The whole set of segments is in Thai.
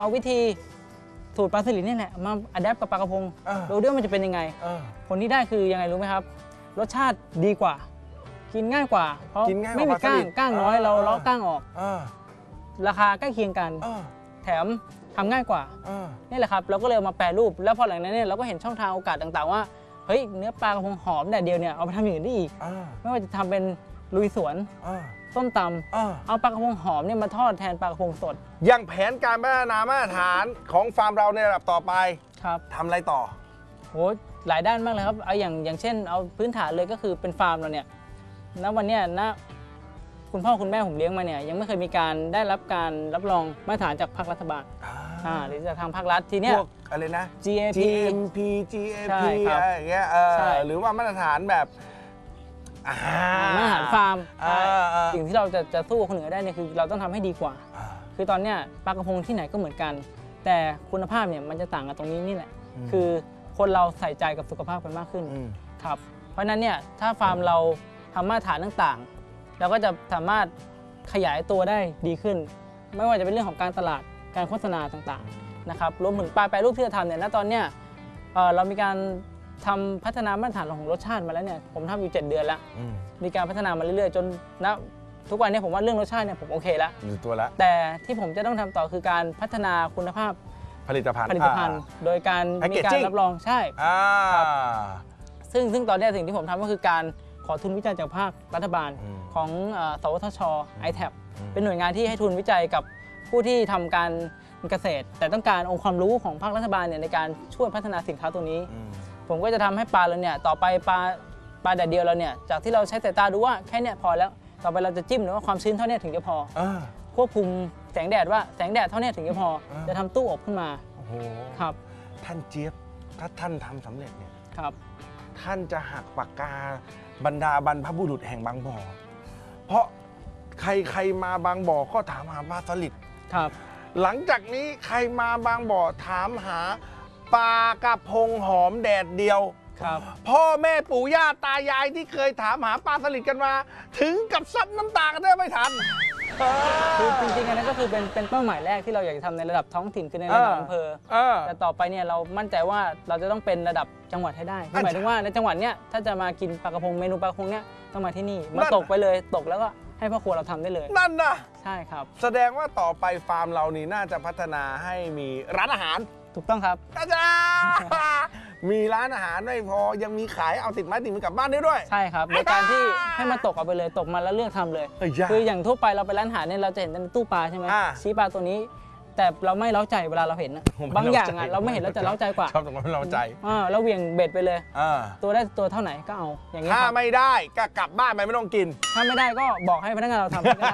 เอาวิธีสูตรปลาสลิดนี่แหละมาอัดแอปกับปลากระพงดูด้วยมันจะเป็นยังไงผลที่ได้คือยังไงรู้ไหมครับรสชาติดีกว่ากินง่ายกว่าเพราะไม่มีก้างน้อยเราเลาะก้างออกราคาใกล้เคียงกันแถมทำง่ายกว่านี่แหละครับเราก็เลยมาแปรรูปแล้วพอหลังนั้นเนี่ยเราก็เห็นช่องทางโอกาสต่างๆว่าเฮ้ยเนื้อปลากระพงหอมแดดเดียวเนี่ยเอาไปทำอย่างอื่นได้อีกไม่ว่าจะทำเป็นลุยสวนส้มตำเอาปลากระพงหอมเนี่ยมาทอดแทนปลากระพงสดอย่างแผนการพัฒนามาตรฐานของฟาร์มเราในระดับต่อไปครับทำอะไรต่อโหหลายด้านมากเลยครับเอาอย่างเช่นเอาพื้นฐานเลยก็คือเป็นฟาร์มเราเนี่ยณวันนี้นะคุณพ่อคุณแม่ผมเลี้ยงมาเนี่ยยังไม่เคยมีการได้รับการรับรองมาตรฐานจากภาครัฐบาลหรือจากทางภาครัฐทีเนี้ยพวกอะไรนะ GAP GMP GAP อะไรอย่างเงี้ยหรือว่ามาตรฐานแบบมาตรฐานฟาร์มสิ่งที่เราจะสู้คนอื่นได้เนี่ยคือเราต้องทำให้ดีกว่าคือตอนเนี้ยปลากระพงที่ไหนก็เหมือนกันแต่คุณภาพเนี่ยมันจะต่างกันตรงนี้นี่แหละคือคนเราใส่ใจกับสุขภาพกันมากขึ้นครับเพราะนั้นเนี่ยถ้าฟาร์มเราทำมาตรฐานต่างๆเราก็จะสามารถขยายตัวได้ดีขึ้นไม่ว่าจะเป็นเรื่องของการตลาดการโฆษณาต่างๆนะครับรวมถึงปลาแปรรูปที่เราทำเนี่ยณตอนเนี้ยเรามีการทำพัฒนามาตรฐานของรสชาติมาแล้วเนี่ยผมทำอยู่7 เดือนแล้วมีการพัฒนามาเรื่อยๆจนณทุกวันนี้ผมว่าเรื่องรสชาติเนี่ยผมโอเคแล้วอยู่ตัวแล้วแต่ที่ผมจะต้องทำต่อคือการพัฒนาคุณภาพผลิตภัณฑ์โดยการมีการรับรองใช่ครับซึ่งตอนนี้สิ่งที่ผมทำก็คือการขอทุนวิจัยจากภาครัฐบาลของสวทช. ITAP เป็นหน่วยงานที่ให้ทุนวิจัยกับผู้ที่ทำการเกษตรแต่ต้องการองค์ความรู้ของภาครัฐบาลเนี่ยในการช่วยพัฒนาสินค้าตัวนี้ผมก็จะทำให้ปลาเราเนี่ยต่อไปปลาแดดเดียวเราเนี่ยจากที่เราใช้สายตาดูว่าแค่เนี้ยพอแล้วต่อไปเราจะจิ้มหรือว่าความชื้นเท่านี้ถึงจะพอควบคุมแสงแดดว่าแสงแดดเท่านี้ถึงจะพอจะทำตู้อบขึ้นมาครับท่านเจี๊ยบถ้าท่านทำสำเร็จเนี่ยครับท่านจะหักปากกาบรรดาบรรพบุรุษแห่งบางบ่อเพราะใครมาบางบ่อก็ถามหาปลาสลิดครับหลังจากนี้ใครมาบางบ่อถามหาปลากระพงหอมแดดเดียวครับพ่อแม่ปู่ย่าตายายที่เคยถามหาปลาสลิดกันมาถึงกับซับน้ำตากันได้ไม่ทันคือจริงๆอันนั้นก็คือเป็นเป้าหมายแรกที่เราอยากจะทำในระดับท้องถิ่นคือในระดับอำเภอแต่ต่อไปเนี่ยเรามั่นใจว่าเราจะต้องเป็นระดับจังหวัดให้ได้หมายถึงว่าในจังหวัดเนี้ยถ้าจะมากินปลากระพงเมนูปลากระพงเนี้ยต้องมาที่นี่มาตกไปเลยตกแล้วก็ให้พ่อครัวเราทำได้เลยนั่นนะใช่ครับแสดงว่าต่อไปฟาร์มเรานี่น่าจะพัฒนาให้มีร้านอาหารถูกต้องครับอาจารย์มีร้านอาหารไม่พอยังมีขายเอาติดไม้ติดมือกลับบ้านได้ด้วยใช่ครับในการที่ให้มันตกเอาไปเลยตกมาแล้วเลือกทำเลยคืออย่างทั่วไปเราไปร้านอาหารเนี่ยเราจะเห็นในตู้ปลาใช่ไหมชี้ปลาตัวนี้แต่เราไม่เล้าใจเวลาเราเห็นบางอย่างเราไม่เห็นเราจะเล้าใจกว่าชอบตรงนั้นเล้าใจเราเหวี่ยงเบ็ดไปเลยตัวได้ตัวเท่าไหนก็เอาอย่างนี้ถ้าไม่ได้ก็กลับบ้านไปไม่ต้องกินถ้าไม่ได้ก็บอกให้พนักงานเราทำก็ได้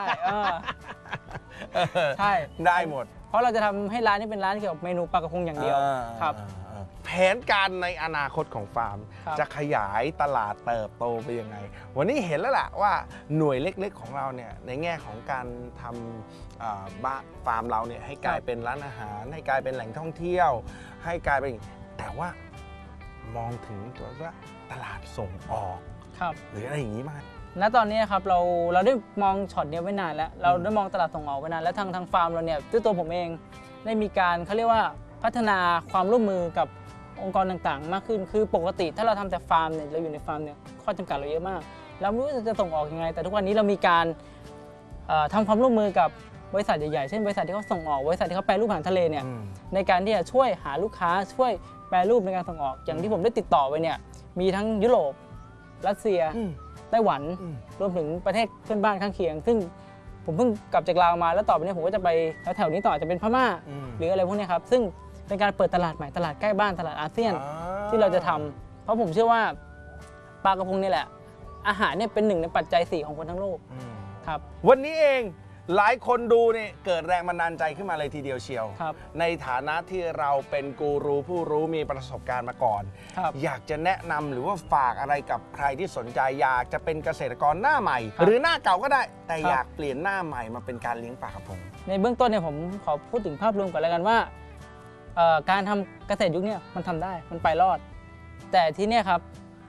ใช่ได้หมดเพราะเราจะทำให้ร้านนี้เป็นร้านเกี่ยวกับเมนูปลากระพงอย่างเดียวครับแผนการในอนาคตของฟาร์มจะขยายตลาดเติบโตไปยังไงวันนี้เห็นแล้วแหละว่าหน่วยเล็กๆของเราเนี่ยในแง่ของการทำฟาร์มเราเนี่ยให้กลายเป็นร้านอาหารให้กลายเป็นแหล่งท่องเที่ยวให้กลายเป็นแต่ว่ามองถึงตัวว่าตลาดส่งออกหรืออะไรอย่างนี้มากณตอนนี้ครับเราได้มองช็อตนี้ไว้นานแล้วเราได้มองตลาดส่งออกไว้นานแล้วทางฟาร์มเราเนี่ยด้วยตัวผมเองได้มีการเขาเรียกว่าพัฒนาความร่วมมือกับองค์กรต่างๆมากขึ้นคือปกติถ้าเราทำแต่ฟาร์มเนี่ยเราอยู่ในฟาร์มเนี่ยข้อจำกัดเราเยอะมากเราไม่รู้จะส่งออกยังไงแต่ทุกวันนี้เรามีการทำความร่วมมือกับบริษัทใหญ่ๆเช่นบริษัทที่เขาส่งออกบริษัทที่เขาแปรรูปอาหารทะเลเนี่ยในการที่จะช่วยหาลูกค้าช่วยแปรรูปในการส่งออกอย่างที่ผมได้ติดต่อไปเนี่ยมีทั้งยุโรปรัสเซียไต้หวันรวมถึงประเทศเพื่อนบ้านข้างเคียงซึ่งผมเพิ่งกลับจากลาวมาแล้วต่อไปนี้ผมก็จะไปแถวๆนี้ต่อจะเป็นพม่าหรืออะไรพวกนี้ครับซึ่งเป็นการเปิดตลาดใหม่ตลาดใกล้บ้านตลาดอาเซียนที่เราจะทำเพราะผมเชื่อว่าปลากระพงนี่แหละอาหารเนี่ยเป็นหนึ่งในปัจจัย4ของคนทั้งโลกครับวันนี้เองหลายคนดูนี่เกิดแรงบันดาลใจขึ้นมาเลยทีเดียวเชียวในฐานะที่เราเป็นกูรูผู้รู้มีประสบการณ์มาก่อนอยากจะแนะนำหรือว่าฝากอะไรกับใครที่สนใจอยากจะเป็นเกษตรกรหน้าใหม่หรือหน้าเก่าก็ได้แต่อยากเปลี่ยนหน้าใหม่มาเป็นการเลี้ยงปลากระพงในเบื้องต้นเนี่ยผมขอพูดถึงภาพรวมก่อนแล้วกันว่าการทำเกษตรยุคนี้มันทำได้มันไปรอดแต่ที่นี่ครับ